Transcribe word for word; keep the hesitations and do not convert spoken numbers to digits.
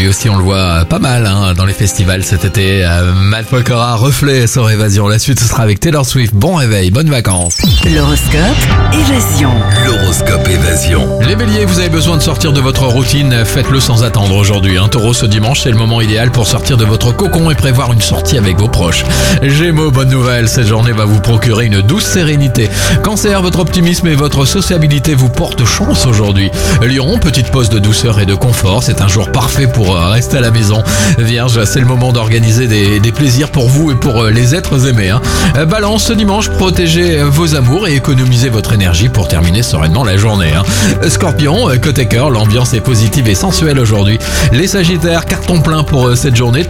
lui aussi on le voit pas mal hein, dans les festivals cet été. Euh, Matt Pokora, Reflet sur Évasion. La suite ce sera avec Taylor Swift. Bon réveil, bonnes vacances. L'horoscope Évasion. L'horoscope Évasion. Les béliers, vous avez besoin de sortir de votre routine, faites-le sans attendre aujourd'hui. Un taureau, ce dimanche, c'est le moment idéal pour sortir de votre cocon et prévoir une sortie avec vos proches. Gémeaux, bonne nouvelle, cette journée va vous procurer une douce sérénité. Cancer, votre optimisme et votre sociabilité vous portent chance aujourd'hui. Lion, petite pause de douceur et de confort, c'est un jour parfait pour rester à la maison. Vierge, c'est le moment d'organiser des, des plaisirs pour vous et pour les êtres aimés. Hein. Balance, ce dimanche, protégez vos amours et économisez votre énergie pour terminer sereinement la journée. Hein. Scorpion, côté cœur, l'ambiance est positive et sensuelle aujourd'hui. Les Sagittaires, carton plein pour cette journée.